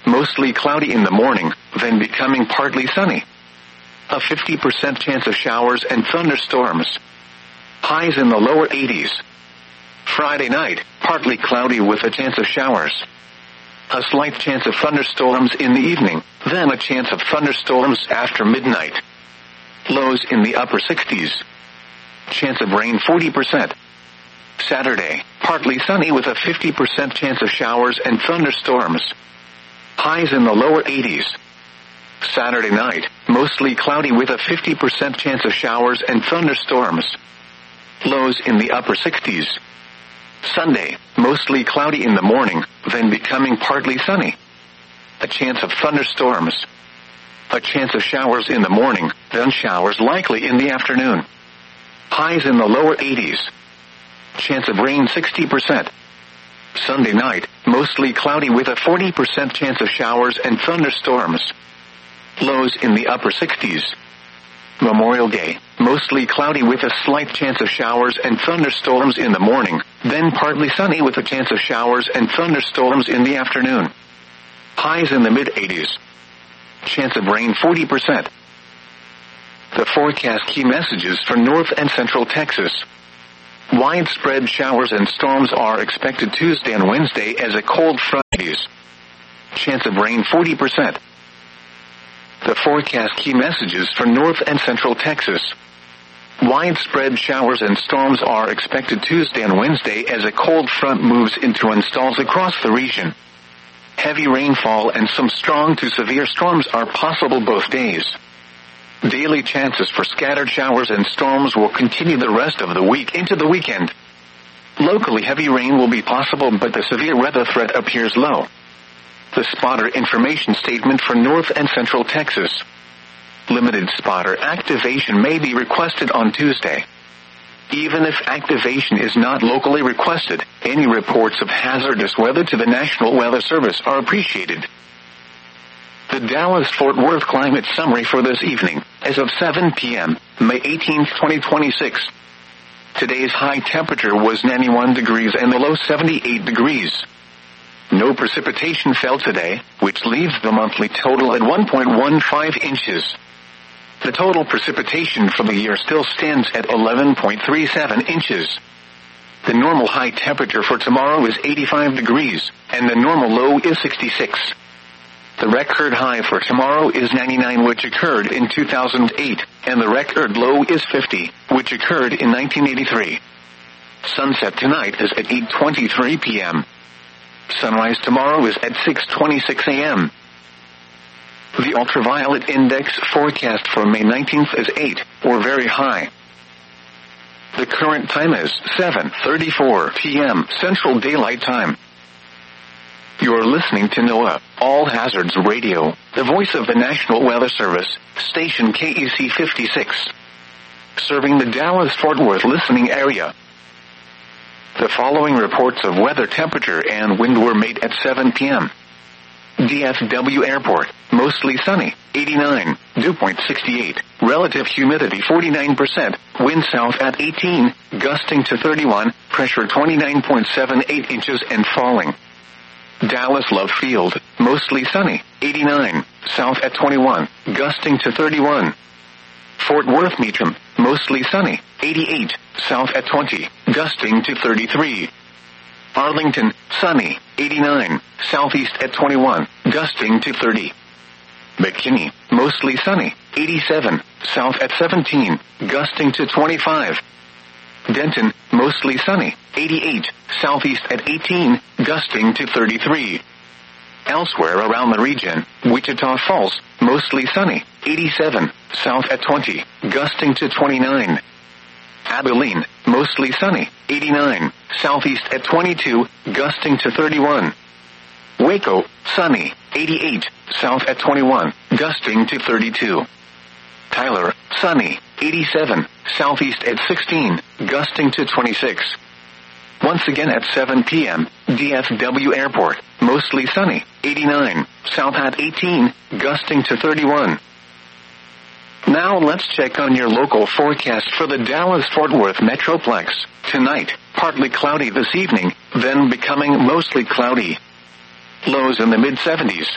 mostly cloudy in the morning, then becoming partly sunny. A 50% chance of showers and thunderstorms. Highs in the lower 80s. Friday night, partly cloudy with a chance of showers. A slight chance of thunderstorms in the evening, then a chance of thunderstorms after midnight. Lows in the upper 60s. Chance of rain 40%. Saturday, partly sunny with a 50% chance of showers and thunderstorms. Highs in the lower 80s. Saturday night, mostly cloudy with a 50% chance of showers and thunderstorms. Lows in the upper 60s. Sunday, mostly cloudy in the morning, then becoming partly sunny. A chance of thunderstorms. A chance of showers in the morning, then showers likely in the afternoon. Highs in the lower 80s. Chance of rain 60%. Sunday night, mostly cloudy with a 40% chance of showers and thunderstorms. Lows in the upper 60s. Memorial Day, mostly cloudy with a slight chance of showers and thunderstorms in the morning, then partly sunny with a chance of showers and thunderstorms in the afternoon. Highs in the mid-80s. Chance of rain 40%. The forecast key messages for North and Central Texas. Widespread showers and storms are expected Tuesday and Wednesday as a cold front is. Chance of rain 40%. The forecast key messages for North and Central Texas. Widespread showers and storms are expected Tuesday and Wednesday as a cold front moves into and installs across the region. Heavy rainfall and some strong to severe storms are possible both days. Daily chances for scattered showers and storms will continue the rest of the week into the weekend. Locally heavy rain will be possible, but the severe weather threat appears low. The spotter information statement for North and Central Texas. Limited spotter activation may be requested on Tuesday. Even if activation is not locally requested, any reports of hazardous weather to the National Weather Service are appreciated. The Dallas-Fort Worth climate summary for this evening, as of 7 p.m., May 18, 2026. Today's high temperature was 91 degrees and the low 78 degrees. No precipitation fell today, which leaves the monthly total at 1.15 inches. The total precipitation for the year still stands at 11.37 inches. The normal high temperature for tomorrow is 85 degrees, and the normal low is 66. The record high for tomorrow is 99, which occurred in 2008, and the record low is 50, which occurred in 1983. Sunset tonight is at 8:23 p.m. Sunrise tomorrow is at 6:26 a.m. The ultraviolet index forecast for May 19th is 8, or very high. The current time is 7:34 p.m. Central Daylight Time. You're listening to NOAA, All Hazards Radio, the voice of the National Weather Service, station KEC 56. Serving the Dallas-Fort Worth listening area. The following reports of weather, temperature, and wind were made at 7 p.m. DFW Airport, mostly sunny, 89, dew point 68, relative humidity 49%, wind south at 18, gusting to 31, pressure 29.78 inches and falling. Dallas Love Field, mostly sunny, 89, south at 21, gusting to 31. Fort Worth Meacham, mostly sunny, 88, south at 20, gusting to 33. Arlington, sunny, 89, southeast at 21, gusting to 30. McKinney, mostly sunny, 87, south at 17, gusting to 25. Denton, mostly sunny, 88, southeast at 18, gusting to 33. Elsewhere around the region, Wichita Falls, mostly sunny, 87, south at 20, gusting to 29. Abilene, mostly sunny, 89, southeast at 22, gusting to 31. Waco, sunny, 88, south at 21, gusting to 32. Tyler, sunny, 87, southeast at 16, gusting to 26. Once again at 7 p.m., DFW Airport, mostly sunny, 89, south at 18, gusting to 31. Now let's check on your local forecast for the Dallas-Fort Worth Metroplex. Tonight, partly cloudy this evening, then becoming mostly cloudy. Lows in the mid-70s.